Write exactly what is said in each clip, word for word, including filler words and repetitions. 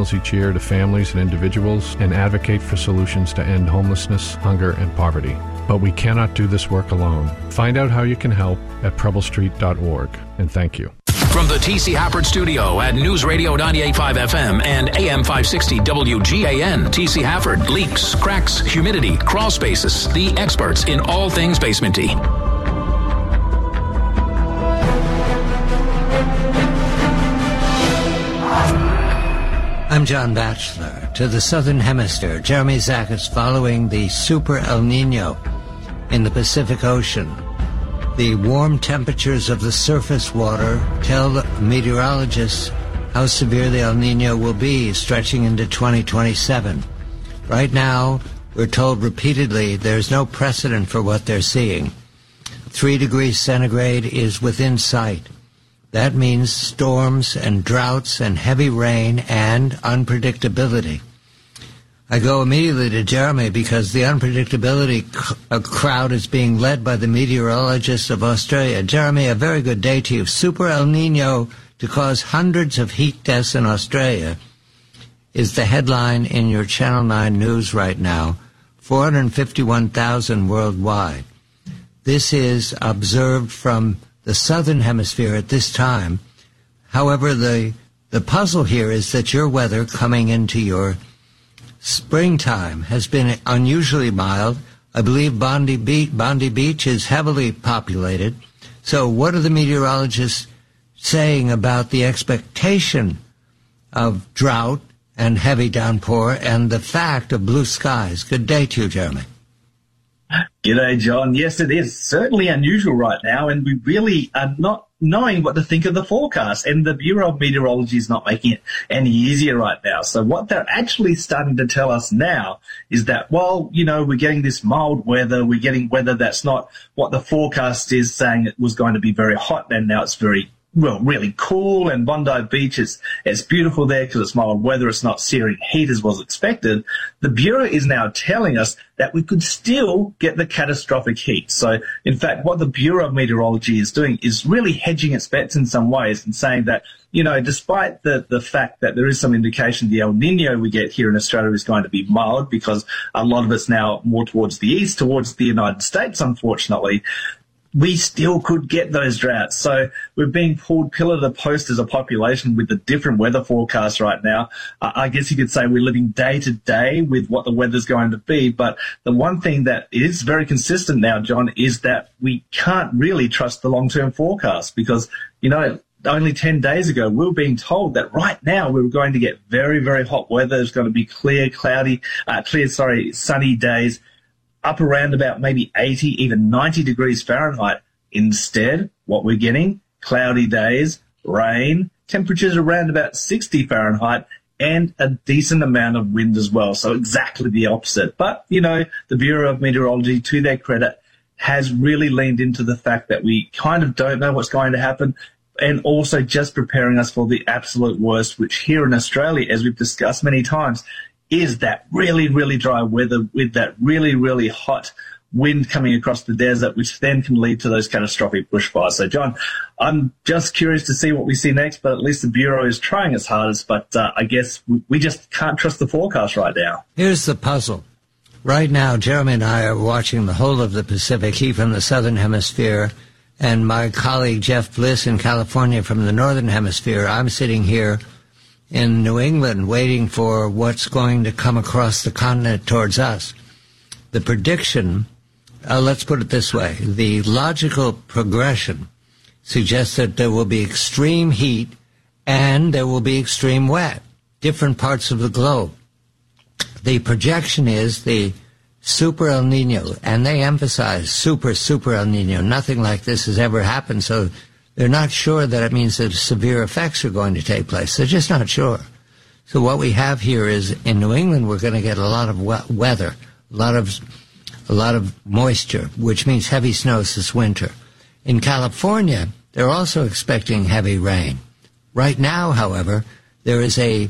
meals each year to families and individuals and advocate for solutions to end homelessness, hunger, and poverty. But we cannot do this work alone. Find out how you can help at preble street dot org. And thank you. From the T C Hafford Studio at News Radio ninety-eight point five F M and A M five sixty W G A N, T C Hafford, leaks, cracks, humidity, crawl spaces, the experts in all things basementy. I'm John Batchelor. To the Southern Hemisphere, Jeremy Zach is following the Super El Nino in the Pacific Ocean. The warm temperatures of the surface water tell the meteorologists how severe the El Nino will be, stretching into twenty twenty-seven. Right now, we're told repeatedly there's no precedent for what they're seeing. Three degrees centigrade is within sight. That means storms and droughts and heavy rain and unpredictability. I go immediately to Jeremy because the unpredictability c- crowd is being led by the meteorologists of Australia. Jeremy, a very good day to you. Super El Nino to cause hundreds of heat deaths in Australia is the headline in your Channel nine news right now. four hundred fifty-one thousand worldwide. This is observed from the Southern Hemisphere at this time. However, the the puzzle here is that your weather coming into your springtime has been unusually mild. I believe Bondi Beach, Bondi Beach is heavily populated. So what are the meteorologists saying about the expectation of drought and heavy downpour and the fact of blue skies? Good day to you, Jeremy. G'day, John. Yes, it is certainly unusual right now, and we really are not knowing what to think of the forecast, and the Bureau of Meteorology is not making it any easier right now. So what they're actually starting to tell us now is that, well, you know, we're getting this mild weather, we're getting weather that's not what the forecast is saying it was going to be very hot, and now it's very well, really cool, and Bondi Beach is it's beautiful there because it's mild weather. It's not searing heat as was expected. The Bureau is now telling us that we could still get the catastrophic heat. So, in fact, what the Bureau of Meteorology is doing is really hedging its bets in some ways and saying that, you know, despite the, the fact that there is some indication the El Nino we get here in Australia is going to be mild because a lot of it's now more towards the east, towards the United States, unfortunately, we still could get those droughts. So we're being pulled pillar to post as a population with the different weather forecasts right now. Uh, I guess you could say we're living day to day with what the weather's going to be. But the one thing that is very consistent now, John, is that we can't really trust the long-term forecast because, you know, only ten days ago, we were being told that right now we were going to get very, very hot weather. It's going to be clear, cloudy, uh, clear, sorry, sunny days, up around about maybe eighty, even ninety degrees Fahrenheit. Instead, what we're getting, cloudy days, rain, temperatures around about sixty Fahrenheit, and a decent amount of wind as well. So exactly the opposite. But, you know, the Bureau of Meteorology, to their credit, has really leaned into the fact that we kind of don't know what's going to happen, and also just preparing us for the absolute worst, which here in Australia, as we've discussed many times, is that really, really dry weather with that really, really hot wind coming across the desert, which then can lead to those catastrophic bushfires. So, John, I'm just curious to see what we see next, but at least the Bureau is trying its hardest, but uh, I guess we just can't trust the forecast right now. Here's the puzzle. Right now, Jeremy and I are watching the whole of the Pacific, he from the Southern Hemisphere, and my colleague Jeff Bliss in California from the Northern Hemisphere. I'm sitting here in New England waiting for what's going to come across the continent towards us. The prediction, uh, let's put it this way, the logical progression suggests that there will be extreme heat and there will be extreme wet, different parts of the globe. The projection is the Super El Nino, and they emphasize super, super El Nino. Nothing like this has ever happened, so they're not sure that it means that severe effects are going to take place. They're just not sure. So what we have here is in New England, we're going to get a lot of wet weather, a lot of, a lot of moisture, which means heavy snows this winter. In California, they're also expecting heavy rain. Right now, however, there is a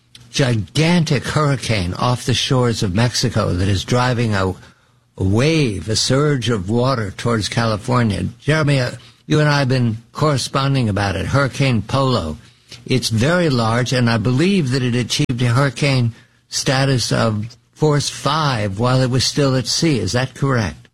gigantic hurricane off the shores of Mexico that is driving a, a wave, a surge of water towards California. Jeremy, uh, you and I have been corresponding about it. Hurricane Polo It's very large, and I believe that it achieved a hurricane status of force five while it was still at sea. Is that correct?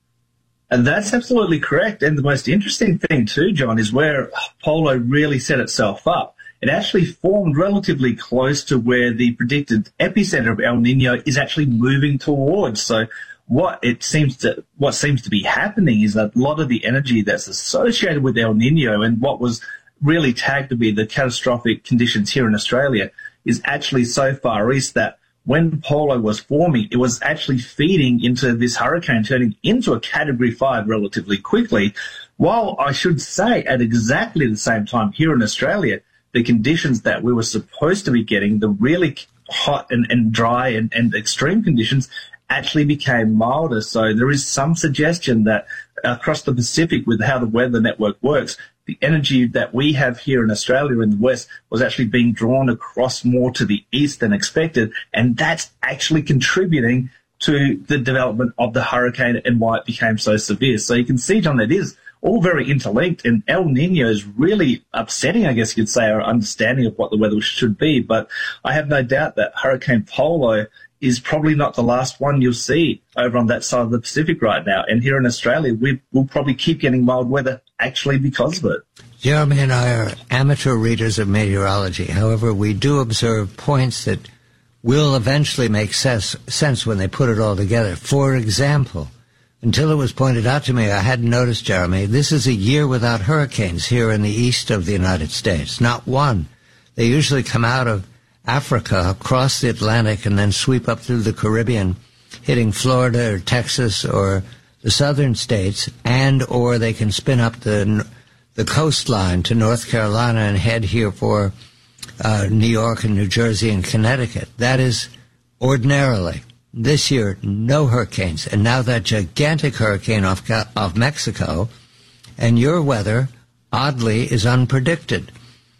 And that's absolutely correct. And the most interesting thing too, John, is where Polo really set itself up. It actually formed relatively close to where the predicted epicenter of El Nino is actually moving towards. So what it seems to, what seems to be happening is that a lot of the energy that's associated with El Nino and what was really tagged to be the catastrophic conditions here in Australia is actually so far east that when Polo was forming, it was actually feeding into this hurricane, turning into a Category five relatively quickly, while I should say at exactly the same time here in Australia, the conditions that we were supposed to be getting, the really hot and, and dry and, and extreme conditions, actually became milder. So there is some suggestion that across the Pacific, with how the weather network works, the energy that we have here in Australia in the west was actually being drawn across more to the east than expected, and that's actually contributing to the development of the hurricane and why it became so severe. So you can see, John, that is all very interlinked, and El Nino is really upsetting, I guess you could say, our understanding of what the weather should be. But I have no doubt that Hurricane Polo is probably not the last one you'll see over on that side of the Pacific right now. And here in Australia, we will probably keep getting mild weather actually because of it. Jeremy and I are amateur readers of meteorology. However, we do observe points that will eventually make sense, sense when they put it all together. For example, until it was pointed out to me, I hadn't noticed, Jeremy, this is a year without hurricanes here in the east of the United States. Not one. They usually come out of Africa, across the Atlantic, and then sweep up through the Caribbean, hitting Florida or Texas or the southern states, and or they can spin up the the coastline to North Carolina and head here for uh, New York and New Jersey and Connecticut. That is ordinarily. This year, no hurricanes. And now that gigantic hurricane off, off Mexico, and your weather, oddly, is unpredicted.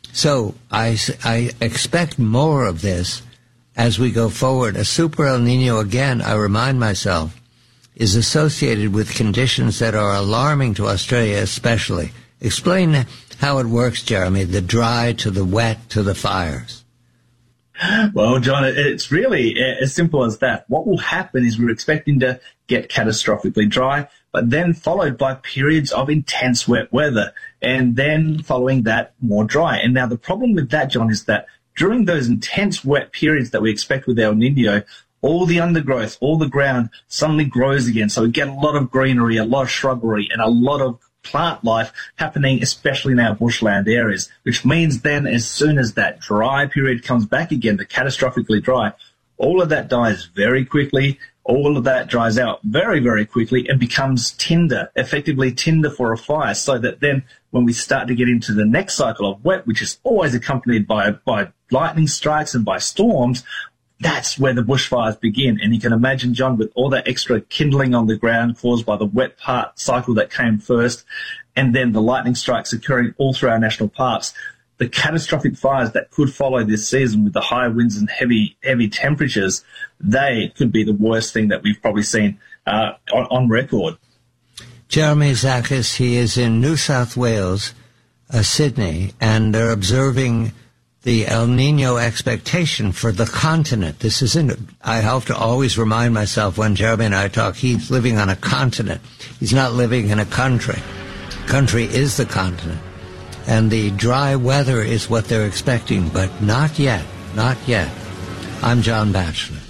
So I, I expect more of this as we go forward. A super El Nino, again, I remind myself, is associated with conditions that are alarming to Australia especially. Explain how it works, Jeremy, the dry to the wet to the fires. Well, John, it's really as simple as that. What will happen is we're expecting to get catastrophically dry, but then followed by periods of intense wet weather, and then following that, more dry. And now the problem with that, John, is that during those intense wet periods that we expect with El Nino, all the undergrowth, all the ground suddenly grows again. So we get a lot of greenery, a lot of shrubbery, and a lot of plant life happening, especially in our bushland areas, which means then as soon as that dry period comes back again, the catastrophically dry, all of that dies very quickly. All of that dries out very, very quickly and becomes tinder, effectively tinder for a fire, so that then when we start to get into the next cycle of wet, which is always accompanied by, by lightning strikes and by storms, that's where the bushfires begin. And you can imagine, John, with all that extra kindling on the ground caused by the wet part cycle that came first, and then the lightning strikes occurring all through our national parks, the catastrophic fires that could follow this season with the high winds and heavy, heavy temperatures, they could be the worst thing that we've probably seen uh, on, on record. Jeremy Zachis, he is in New South Wales, uh, Sydney, and they're observing the El Nino expectation for the continent. This isn't, I have to always remind myself when Jeremy and I talk, he's living on a continent. He's not living in a country. Country is the continent. And the dry weather is what they're expecting, but not yet, not yet. I'm John Batchelor.